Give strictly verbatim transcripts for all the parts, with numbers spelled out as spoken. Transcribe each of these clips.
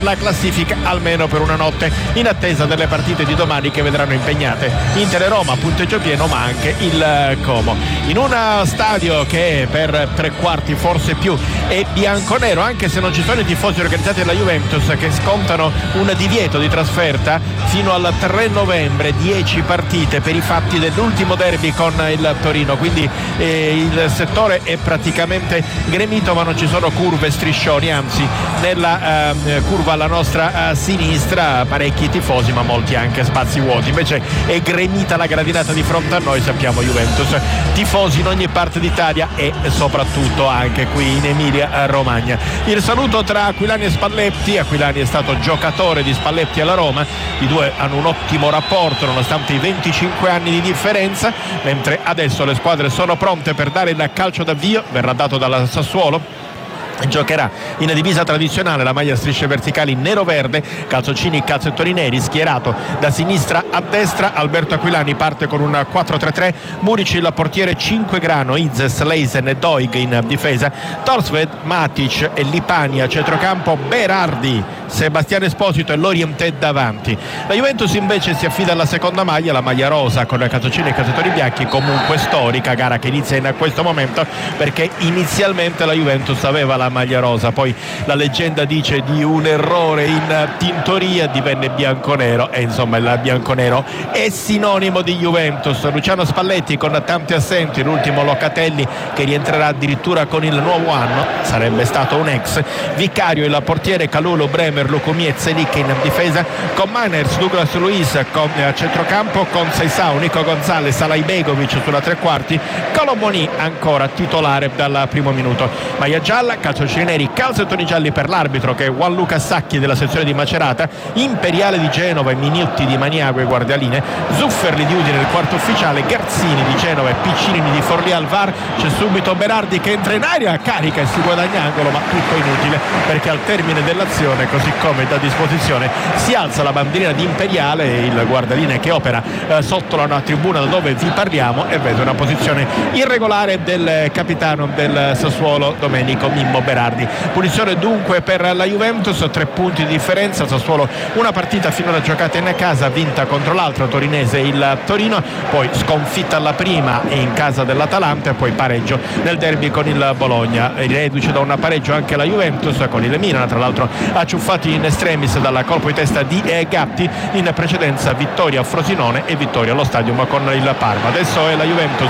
la classifica almeno per una notte, in attesa delle partite di domani che vedranno impegnate Inter e Roma, punteggio pieno, ma anche il Como, in un stadio che per tre quarti forse più è bianconero, anche se non ci sono i tifosi organizzati della Juventus che scontano un divieto di trasferta fino al tre novembre, dieci partite per i fatti dell'ultimo derby con il Torino, quindi eh, il settore è praticamente gremito, ma non ci sono curve, striscioni, anzi nella eh, curva alla nostra uh, sinistra parecchi tifosi, ma molti anche spazi vuoti. Invece è gremita la gradinata di fronte a noi, sappiamo Juventus, tifosi in ogni parte d'Italia e soprattutto anche qui in Emilia Romagna. Il saluto tra Aquilani e Spalletti. Aquilani è stato giocatore di Spalletti alla Roma, i due hanno un ottimo rapporto nonostante i venticinque anni di differenza, mentre adesso le squadre sono pronte per dare il calcio d'avvio, verrà dato dalla Sassuolo. Giocherà in divisa tradizionale, la maglia a strisce verticali nero-verde, calzoncini calzettori neri, schierato da sinistra a destra. Alberto Aquilani parte con un quattro tre tre, Murici il portiere, cinque Grano, Izes, Leisen e Doig in difesa, Torsved, Matic e Lipani a centrocampo, Berardi, Sebastiano Esposito e Lorientè davanti. La Juventus invece si affida alla seconda maglia, la maglia rosa con calzoncini e calzetori bianchi, comunque storica, gara che inizia in questo momento perché inizialmente la Juventus aveva la maglia rosa, poi la leggenda dice di un errore in tintoria divenne bianconero e insomma il bianconero è sinonimo di Juventus. Luciano Spalletti con tanti assenti, l'ultimo Locatelli che rientrerà addirittura con il nuovo anno, sarebbe stato un ex. Vicario il portiere, Kalulu, Bremer, Lukumi e Zelik in difesa, con Manners, Douglas Luiz con, a centrocampo, con Seisao, Nico Gonzalez, Alaibegovic sulla tre quarti, Colomoni ancora titolare dal primo minuto. Maglia gialla, calzoncini neri, calzettoni gialli per l'arbitro che è Gianluca Sacchi della sezione di Macerata, Imperiale di Genova e Minuti di Maniago e guardialine, Zufferli di Udine il quarto ufficiale, Garzini di Genova e Piccinini di Forlì al V A R. C'è subito Berardi che entra in aria, carica e si guadagna angolo, ma tutto inutile perché al termine dell'azione, così come da disposizione, si alza la bandierina di Imperiale e il guardaline che opera eh, sotto la tribuna da dove vi parliamo e vede una posizione irregolare del capitano del Sassuolo Domenico Mimmo Berardi. Punizione dunque per la Juventus, tre punti di differenza. Sassuolo una partita finora giocata in casa, vinta contro l'altro torinese il Torino, poi sconfitta alla prima e in casa dell'Atalanta e poi pareggio nel derby con il Bologna. Reduce da un pareggio anche la Juventus con il Milan, tra l'altro acciuffati in extremis dalla colpo di testa di Gatti, in precedenza vittoria a Frosinone e vittoria allo Stadium con il Parma. Adesso è la Juventus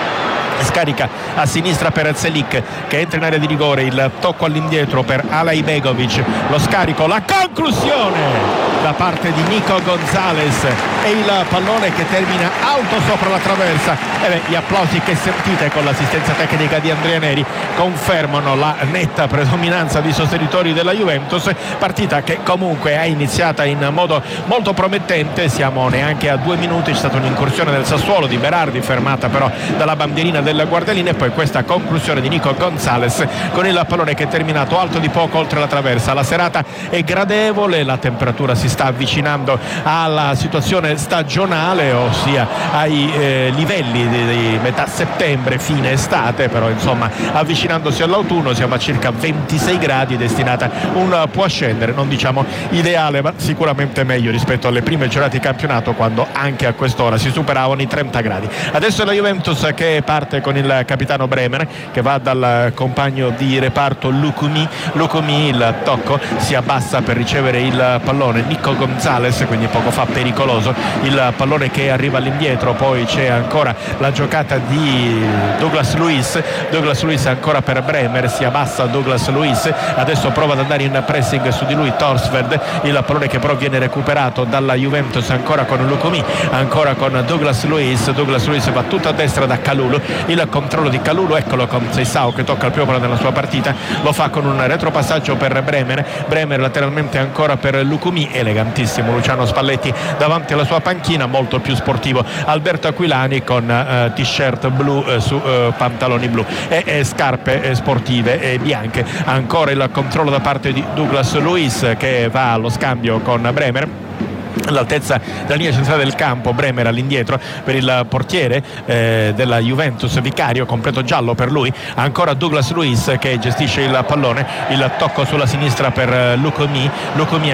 scarica a sinistra per Zelik che entra in area di rigore, il tocco all'indietro per Alaibegovic, lo scarico, la conclusione da parte di Nico Gonzalez e il pallone che termina alto sopra la traversa. E beh, gli applausi che sentite con l'assistenza tecnica di Andrea Neri confermano la netta predominanza di sostenitori della Juventus, partita che comunque è iniziata in modo molto promettente. Siamo neanche a due minuti, c'è stata un'incursione del Sassuolo di Berardi fermata però dalla bandierina del guardaline e poi questa conclusione di Nico Gonzalez con il pallone che è terminato alto di poco oltre la traversa. La serata è gradevole, la temperatura si sta avvicinando alla situazione stagionale, ossia ai eh, livelli di, di metà settembre, fine estate, però insomma avvicinandosi all'autunno siamo a circa ventisei gradi, destinata un può scendere, non diciamo ideale ma sicuramente meglio rispetto alle prime giornate di campionato quando anche a quest'ora si superavano i trenta gradi. Adesso è la Juventus che parte con il capitano Bremer che va dal compagno di reparto Lukumi. Lukumi, il tocco, si abbassa per ricevere il pallone Nico Gonzalez, quindi poco fa pericoloso il pallone che arriva all'indietro. Poi c'è ancora la giocata di Douglas Luiz, Douglas Luiz ancora per Bremer, si abbassa Douglas Luiz, adesso prova ad andare in pressing su di lui Torsved, il pallone che però viene recuperato dalla Juventus ancora con Lukumi, ancora con Douglas Luiz. Douglas Luiz va tutto a destra da Kalulu, il controllo di Kalulu, eccolo con Seisao che tocca il primo pallone della sua partita, lo fa con un retropassaggio per Bremer, Bremer lateralmente ancora per Lukumi, elegantissimo Luciano Spalletti davanti alla sua panchina, molto più sportivo Alberto Aquilani con uh, t-shirt blu uh, su uh, pantaloni blu e, e scarpe eh, sportive e bianche. Ancora il controllo da parte di Douglas Luiz che va allo scambio con Bremer all'altezza della linea centrale del campo. Bremer all'indietro per il portiere eh, della Juventus Vicario, completo giallo per lui. Ancora Douglas Luiz che gestisce il pallone, il tocco sulla sinistra per Lukumi, Lukumi